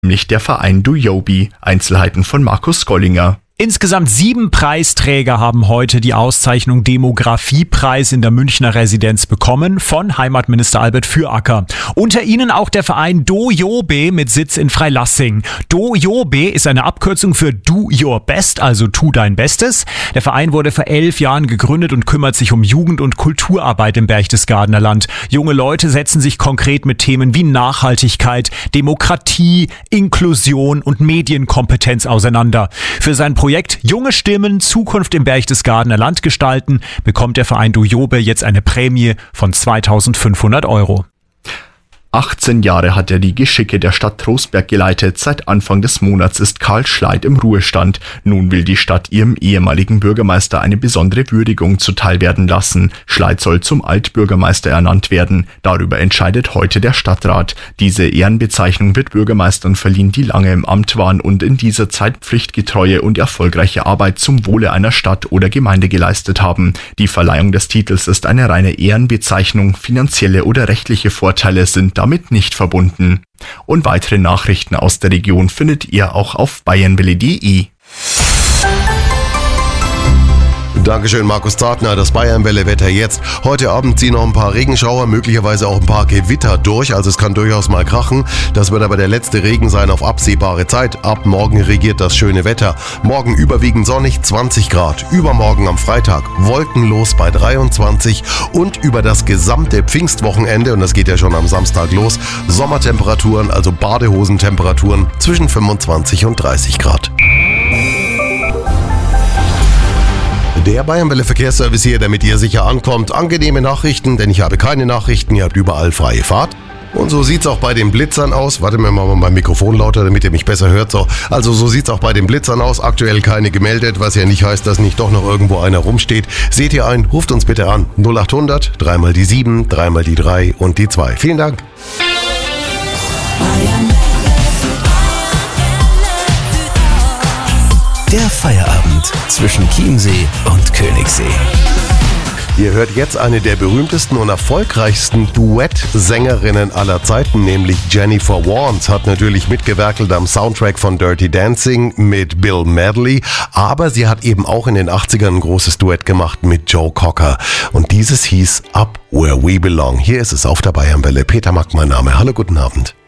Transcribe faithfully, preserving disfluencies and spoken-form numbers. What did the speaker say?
nämlich der Verein Duyobi. Einzelheiten von Markus Gollinger. Insgesamt sieben Preisträger haben heute die Auszeichnung Demografiepreis in der Münchner Residenz bekommen von Heimatminister Albert Füracker. Unter ihnen auch der Verein Doyobe mit Sitz in Freilassing. Doyobe ist eine Abkürzung für Do Your Best, also tu dein Bestes. Der Verein wurde vor elf Jahren gegründet und kümmert sich um Jugend- und Kulturarbeit im Berchtesgadener Land. Junge Leute setzen sich konkret mit Themen wie Nachhaltigkeit, Demokratie, Inklusion und Medienkompetenz auseinander. Für sein Projekt Projekt Junge Stimmen, Zukunft im Berchtesgadener Land gestalten, bekommt der Verein Duyobe jetzt eine Prämie von zweitausendfünfhundert Euro. achtzehn Jahre hat er die Geschicke der Stadt Trostberg geleitet. Seit Anfang des Monats ist Karl Schleit im Ruhestand. Nun will die Stadt ihrem ehemaligen Bürgermeister eine besondere Würdigung zuteilwerden lassen. Schleit soll zum Altbürgermeister ernannt werden. Darüber entscheidet heute der Stadtrat. Diese Ehrenbezeichnung wird Bürgermeistern verliehen, die lange im Amt waren und in dieser Zeit pflichtgetreue und erfolgreiche Arbeit zum Wohle einer Stadt oder Gemeinde geleistet haben. Die Verleihung des Titels ist eine reine Ehrenbezeichnung. Finanzielle oder rechtliche Vorteile sind damit nicht verbunden. Und weitere Nachrichten aus der Region findet ihr auch auf bayernwelle punkt de. Dankeschön, Markus Zartner. Das Bayernwelle-Wetter jetzt. Heute Abend ziehen noch ein paar Regenschauer, möglicherweise auch ein paar Gewitter durch. Also es kann durchaus mal krachen. Das wird aber der letzte Regen sein auf absehbare Zeit. Ab morgen regiert das schöne Wetter. Morgen überwiegend sonnig, zwanzig Grad. Übermorgen am Freitag wolkenlos bei dreiundzwanzig. Und über das gesamte Pfingstwochenende, und das geht ja schon am Samstag los, Sommertemperaturen, also Badehosentemperaturen zwischen fünfundzwanzig und dreißig Grad. Der Bayernwelle Verkehrsservice hier, damit ihr sicher ankommt. Angenehme Nachrichten, denn ich habe keine Nachrichten. Ihr habt überall freie Fahrt. Und so sieht's auch bei den Blitzern aus. Warte mir mal mein Mikrofon lauter, damit ihr mich besser hört. So. Also so sieht's auch bei den Blitzern aus. Aktuell keine gemeldet, was ja nicht heißt, dass nicht doch noch irgendwo einer rumsteht. Seht ihr ein, ruft uns bitte an. null acht hundert, dreimal die sieben, dreimal die drei und die zwei. Vielen Dank. Der Feierabend zwischen Chiemsee und Königssee. Ihr hört jetzt eine der berühmtesten und erfolgreichsten Duettsängerinnen aller Zeiten, nämlich Jennifer Warnes, hat natürlich mitgewerkelt am Soundtrack von Dirty Dancing mit Bill Medley, aber sie hat eben auch in den achtzigern ein großes Duett gemacht mit Joe Cocker und dieses hieß Up Where We Belong. Hier ist es auf der Bayernwelle. Peter Mack mein Name. Hallo, guten Abend.